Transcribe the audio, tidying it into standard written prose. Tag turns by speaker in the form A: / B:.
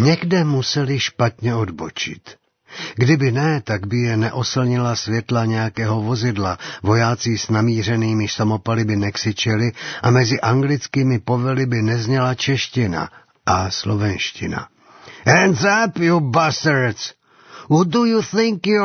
A: Někde museli špatně odbočit. Kdyby ne, tak by je neoslnila světla nějakého vozidla, vojáci s namířenými samopaly by nekřičeli a mezi anglickými povely by nezněla čeština a slovenština. Hands up, you bastards! Who do you think you